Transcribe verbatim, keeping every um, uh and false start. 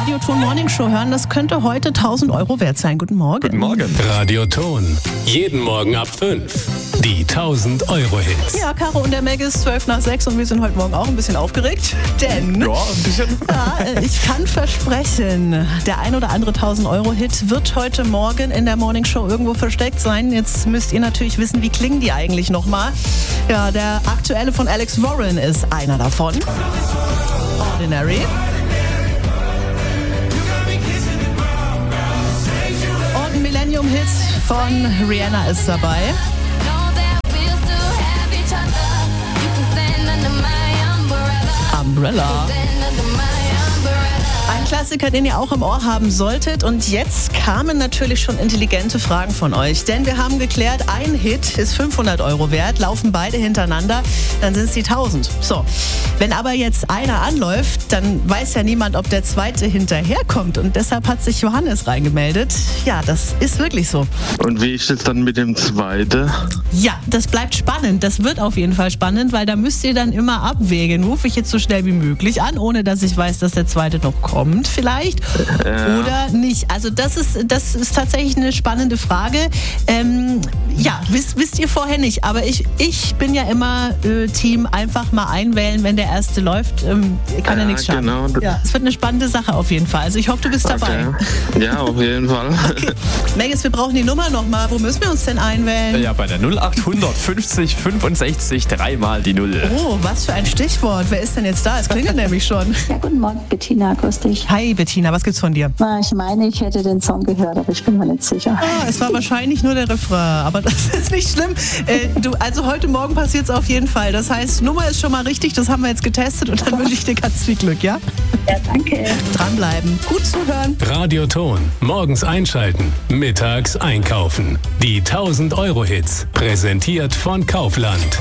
Radioton Morning Show hören, das könnte heute tausend Euro wert sein. Guten Morgen. Guten Morgen. Radioton. Jeden Morgen ab fünf. Die tausend Euro Hits. Ja, Caro und der Meg ist zwölf nach sechs und wir sind heute Morgen auch ein bisschen aufgeregt, denn Ja, ein bisschen. ja, ich kann versprechen, der ein oder andere tausend Euro Hit wird heute Morgen in der Morning Show irgendwo versteckt sein. Jetzt müsst ihr natürlich wissen, wie klingen die eigentlich nochmal. Ja, der aktuelle von Alex Warren ist einer davon. Ordinary. Und ein Millennium-Hit von Rihanna ist dabei. Umbrella. Ein Klassiker, den ihr auch im Ohr haben solltet. Und jetzt kamen natürlich schon intelligente Fragen von euch. Denn wir haben geklärt, ein Hit ist fünfhundert Euro wert, laufen beide hintereinander, dann sind es die tausend. So, wenn aber jetzt einer anläuft, dann weiß ja niemand, ob der zweite hinterherkommt. Und deshalb hat sich Johannes reingemeldet. Ja, das ist wirklich so. Und wie ist es dann mit dem zweiten? Ja, das bleibt spannend. Das wird auf jeden Fall spannend, weil da müsst ihr dann immer abwägen. Rufe ich jetzt so schnell wie möglich an, ohne dass ich weiß, dass der zweite noch kommt vielleicht Ja. oder nicht. Also das ist, das ist tatsächlich eine spannende Frage. Ähm, ja, wisst, wisst ihr vorher nicht. Aber ich, ich bin ja immer äh, Team einfach mal einwählen, wenn der erste läuft. Ähm, kann ja, Ja, nichts schaden. genau. Ja, es wird eine spannende Sache auf jeden Fall. Also ich hoffe, du bist dabei. Okay. Ja, auf jeden Fall. Okay. Megis, wir brauchen die Nummer nochmal. Wo müssen wir uns denn einwählen? Ja, bei der null achthundert fünfzig fünfundsechzig dreimal die Null. Oh, was für ein Stichwort. Wer ist denn jetzt da? Es klingelt nämlich schon. Ja, guten Morgen, Bettina, grüß dich. Hi Bettina, was gibt's von dir? Na, ich meine, ich hätte den Song gehört, aber ich bin mir nicht sicher. Ah, es war wahrscheinlich nur der Refrain, aber das ist nicht schlimm. Äh, du, also heute Morgen passiert es auf jeden Fall. Das heißt, Nummer ist schon mal richtig, das haben wir jetzt getestet und dann wünsche ich dir ganz viel Glück, ja? Ja, danke. Dranbleiben, gut zuhören. Radioton. Morgens einschalten. Mittags einkaufen. Die tausend Euro Hits. Präsentiert von Kaufland.